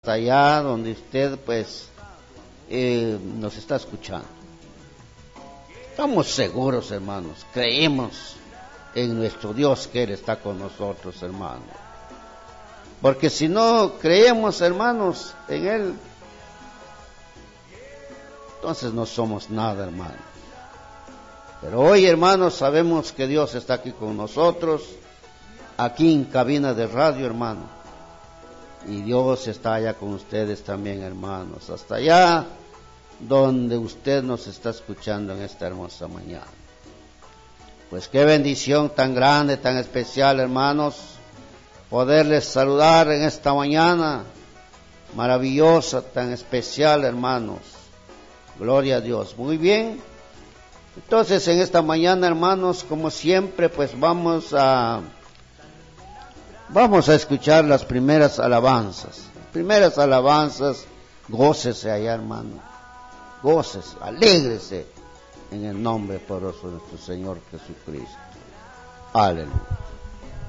allá donde usted pues nos está escuchando. Estamos seguros, hermanos, creemos en nuestro Dios que Él está con nosotros, hermanos. Porque si no creemos, hermanos, en Él, entonces no somos nada, hermanos. Pero hoy, hermanos, sabemos que Dios está aquí con nosotros, aquí en cabina de radio, hermanos. Y Dios está allá con ustedes también, hermanos, hasta allá donde usted nos está escuchando en esta hermosa mañana. Pues qué bendición tan grande, tan especial, hermanos, poderles saludar en esta mañana maravillosa, tan especial, hermanos. Gloria a Dios. Muy bien. Entonces, en esta mañana, hermanos, como siempre, pues vamos a escuchar las primeras alabanzas. Primeras alabanzas, gócese allá, hermano. Gócese, alégrese en el nombre poderoso de nuestro Señor Jesucristo. Aleluya.